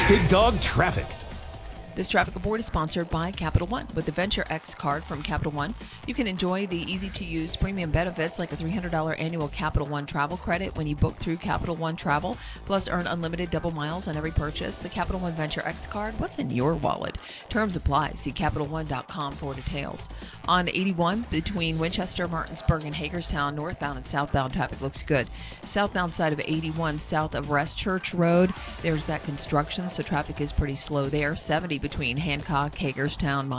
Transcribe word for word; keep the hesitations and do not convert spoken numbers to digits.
Big Dog Traffic. This traffic report is sponsored by Capital One. With the Venture X card from Capital One, you can enjoy the easy-to-use premium benefits like a three hundred dollars annual Capital One travel credit when you book through Capital One Travel, plus earn unlimited double miles on every purchase. The Capital One Venture X card, what's in your wallet? Terms apply. See Capital One dot com for details. On eighty-one, between Winchester, Martinsburg, and Hagerstown, northbound and southbound traffic looks good. Southbound side of eighty-one, south of West Church Road, there's that construction, so traffic is pretty slow there. seventy between Hancock, Hagerstown,